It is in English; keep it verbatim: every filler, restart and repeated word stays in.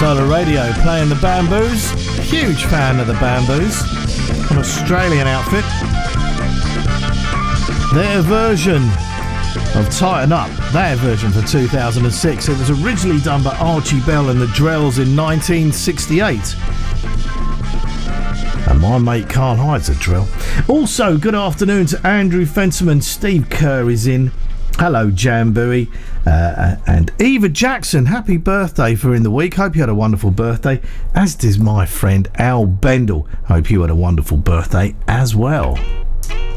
Solar Radio playing the Bamboos. Huge fan of the Bamboos. An Australian outfit. Their version of Tighten Up, their version for two thousand six. It was originally done by Archie Bell and the Drells in nineteen sixty-eight. And my mate Carl Hyde's a drill. Also, good afternoon to Andrew Fenceman. Steve Kerr is in. Hello, Jambuie. Uh, and Eva Jackson, happy birthday for in the week. Hope you had a wonderful birthday. As does my friend Al Bendel. Hope you had a wonderful birthday as well.